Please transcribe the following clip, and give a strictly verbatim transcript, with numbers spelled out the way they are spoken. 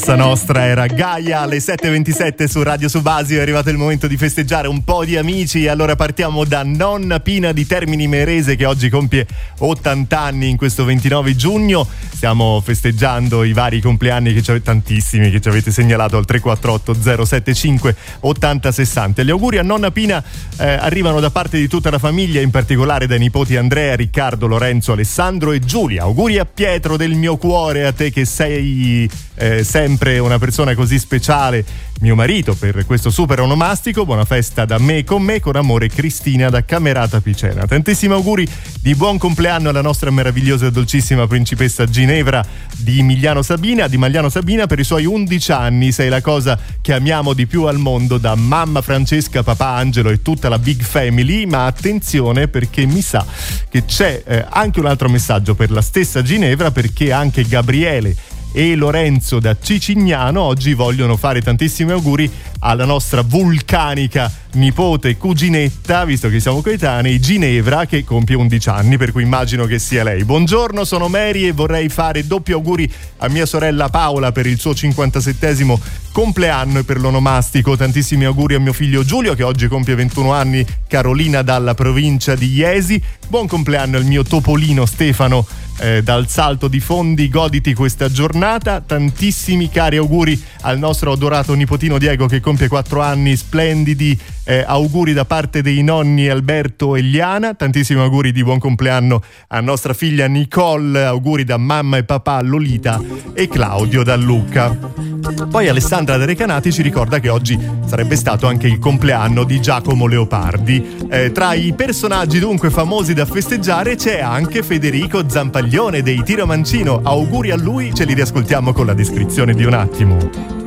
Nostra era Gaia alle sette e ventisette su Radio Subasio. È arrivato il momento di festeggiare un po' di amici. Allora partiamo da nonna Pina di Termini Imerese, che oggi compie ottanta anni in questo ventinove giugno. Stiamo festeggiando i vari compleanni che ci avete, tantissimi che ci avete segnalato al tre quattro otto zero sette cinque otto zero sei zero. Gli auguri a nonna Pina eh, arrivano da parte di tutta la famiglia, in particolare dai nipoti Andrea, Riccardo, Lorenzo, Alessandro e Giulia. Auguri a Pietro del mio cuore, a te che sei eh, sempre una persona così speciale, mio marito, per questo super onomastico. Buona festa da me con me, con amore, Cristina da Camerata Picena. Tantissimi auguri di buon compleanno alla nostra meravigliosa e dolcissima principessa Ginevra di Migliano Sabina, di Magliano Sabina, per i suoi undici anni. Sei la cosa che amiamo di più al mondo, da mamma Francesca, papà Angelo e tutta la big family. Ma attenzione, perché mi sa che c'è eh, anche un altro messaggio per la stessa Ginevra, perché anche Gabriele e Lorenzo da Cicignano oggi vogliono fare tantissimi auguri alla nostra vulcanica nipote e cuginetta, visto che siamo coetanei, Ginevra, che compie undici anni, per cui immagino che sia lei. Buongiorno, sono Mary e vorrei fare doppi auguri a mia sorella Paola per il suo cinquantasettesimo compleanno e per l'onomastico. Tantissimi auguri a mio figlio Giulio, che oggi compie ventuno anni, Carolina dalla provincia di Iesi. Buon compleanno al mio topolino Stefano eh, dal Salto di Fondi, goditi questa giornata. Tantissimi cari auguri al nostro adorato nipotino Diego, che compie quattro anni, splendidi eh, auguri da parte dei nonni Alberto e Liana. Tantissimi auguri di buon compleanno a nostra figlia Nicole, auguri da mamma e papà Lolita e Claudio da Lucca. Poi Alessandra da Recanati ci ricorda che oggi sarebbe stato anche il compleanno di Giacomo Leopardi. Eh, tra i personaggi dunque famosi da festeggiare c'è anche Federico Zampaglione dei Tiro Mancino. Auguri a lui, ce li riascoltiamo con la descrizione di un attimo.